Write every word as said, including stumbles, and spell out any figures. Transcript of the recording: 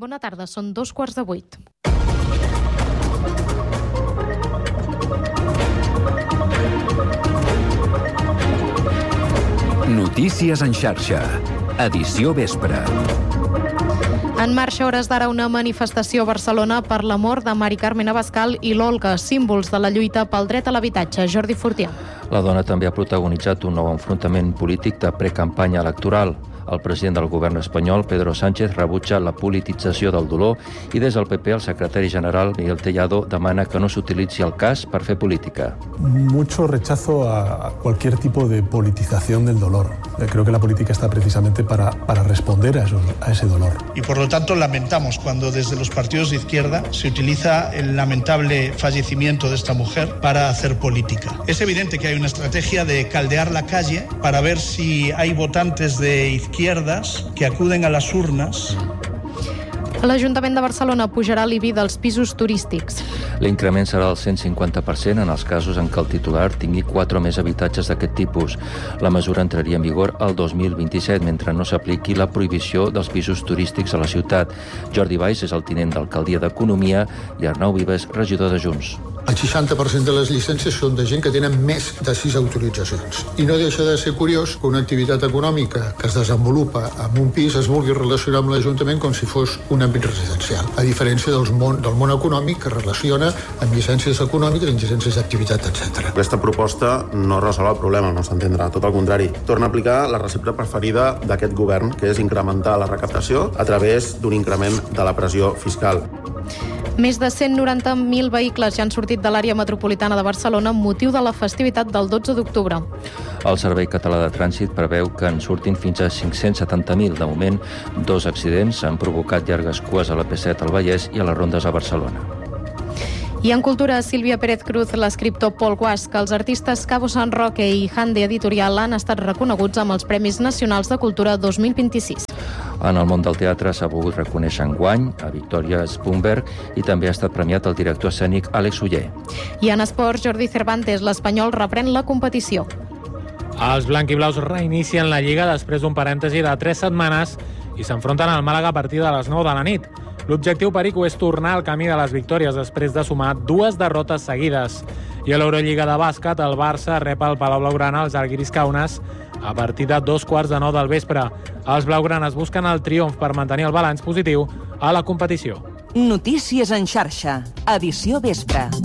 Bona tarda, són dos quarts de vuit. Notícies en xarxa. Edició vespre. En marxa a hores d'ara una manifestació a Barcelona per la mort de Mari Carmen Abascal i l'Olga, símbols de la lluita pel dret a l'habitatge. Jordi Fortià. La dona també ha protagonitzat un nou enfrontament polític de precampanya electoral. El president del govern espanyol, Pedro Sánchez, rebutja la politització del dolor i des del P P el secretari general, Miguel Tellado, demana que no s'utilitzi el cas per fer política. Mucho rechazo a cualquier tipo de politización del dolor. Creo que la política está precisamente para, para responder a, eso, a ese dolor. Y por lo tanto lamentamos cuando desde los partidos de izquierda se utiliza el lamentable fallecimiento de esta mujer para hacer política. Es evidente que hay una estrategia de caldear la calle para ver si hay votantes de izquierda izquierdas que acuden a les urnes. L'Ajuntament de Barcelona pujarà l'I B I dels pisos turístics. L'increment serà del cent cinquanta per cent en els casos en què el titular tingui quatre o més habitatges d'aquest tipus. La mesura entraria en vigor el dos mil vint-i-set, mentre no s'apliqui la prohibició dels pisos turístics a la ciutat. Jordi Valls és el tinent d'alcaldia d'Economia i Arnau Vives, regidor de Junts. El seixanta per cent de les llicències són de gent que tenen més de sis autoritzacions. I no deixa de ser curiós que una activitat econòmica que es desenvolupa en un pis es vulgui relacionar amb l'Ajuntament com si fos un àmbit residencial, a diferència del món, del món econòmic que es relaciona amb llicències econòmiques, amb llicències d'activitat, etcètera. Aquesta proposta no resol el problema, al nostre entendre, tot el contrari. Torna a aplicar la recepta preferida d'aquest govern, que és incrementar la recaptació a través d'un increment de la pressió fiscal. Més de cent noranta mil vehicles ja han sortit de l'àrea metropolitana de Barcelona amb motiu de la festivitat del dotze d'octubre. El Servei Català de Trànsit preveu que en surtin fins a cinc-cents setanta mil. De moment, dos accidents han provocat llargues cues a la P set al Vallès i a les rondes a Barcelona. I en cultura, Sílvia Pérez Cruz, l'escriptor Paul Guas, que els artistes Cabo San Roque i Hande Editorial han estat reconeguts amb els Premis Nacionals de Cultura dos mil vint-i-sis. En el món del teatre s'ha volgut reconèixer enguany a Victoria Spunberg i també ha estat premiat el director escènic Àlex Oller. I en esports, Jordi Cervantes, l'Espanyol reprèn la competició. Els blanquiblaus reinicien la Lliga després d'un parèntesi de tres setmanes i s'enfronten al Màlaga a partir de les nou de la nit. L'objectiu perico és tornar al camí de les victòries després de sumar dues derrotes seguides. I a l'Eurolliga de bàsquet, el Barça rep al Palau Blaugrana els Žalgiris Kaunas a partir de dos quarts de nou del vespre. Els blaugranes busquen el triomf per mantenir el balanç positiu a la competició. Notícies en xarxa, edició vespre.